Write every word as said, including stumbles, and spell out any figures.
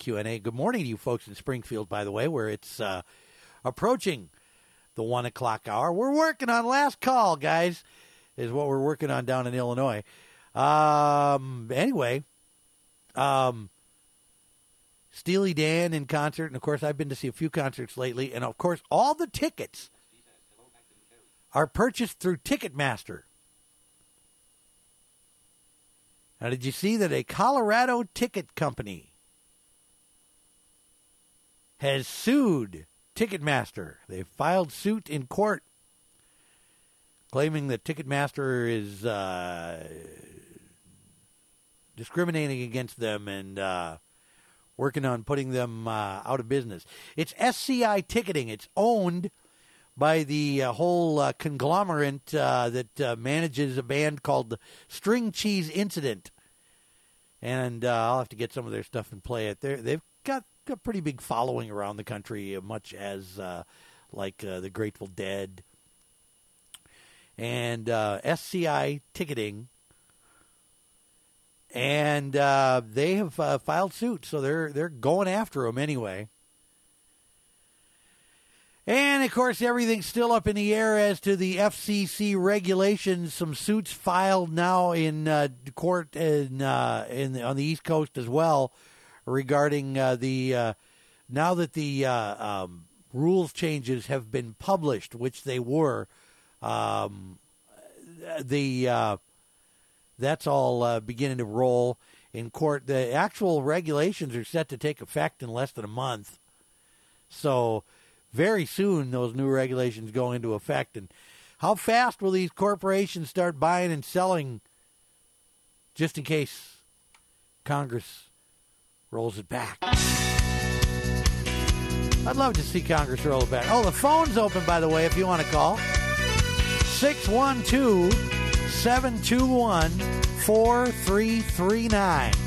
Q and A. Good morning to you folks in Springfield, by the way, where it's uh, approaching the one o'clock hour. We're working on last call, guys, is what we're working on down in Illinois. Um, anyway, um, Steely Dan in concert, and of course I've been to see a few concerts lately, and of course all the tickets are purchased through Ticketmaster. Now, did you see that a Colorado ticket company has sued Ticketmaster? They filed suit in court claiming that Ticketmaster is uh, discriminating against them and uh, working on putting them uh, out of business. It's S C I Ticketing. It's owned by the uh, whole uh, conglomerate uh, that uh, manages a band called the String Cheese Incident. And uh, I'll have to get some of their stuff and play it. They're, they've got a pretty big following around the country, much as uh, like uh, the Grateful Dead. And uh, S C I Ticketing. And uh, they have uh, filed suit, so they're they're going after them anyway. And, of course, everything's still up in the air as to the F C C regulations. Some suits filed now in uh, court in, uh, in the, on the East Coast as well regarding uh, the uh, now that the uh, um, rules changes have been published, which they were. Um, the uh, that's all uh, beginning to roll in court. The actual regulations are set to take effect in less than a month, so very soon those new regulations go into effect. And how fast will these corporations start buying and selling just in case Congress rolls it back? I'd love to see Congress roll it back. Oh, the phone's open, by the way, if you want to call. six one two, seven two one, four three three nine.